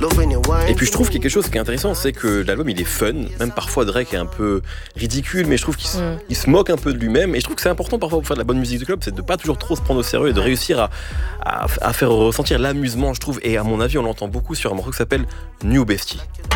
Et puis je trouve quelque chose qui est intéressant, c'est que l'album il est fun, même parfois Drake est un peu ridicule, mais je trouve il se moque un peu de lui-même, et je trouve que c'est important parfois pour faire de la bonne musique de club, c'est de pas toujours trop se prendre au sérieux et de réussir à faire ressentir l'amusement, je trouve, et à mon avis on l'entend beaucoup sur un morceau qui s'appelle New Bestie.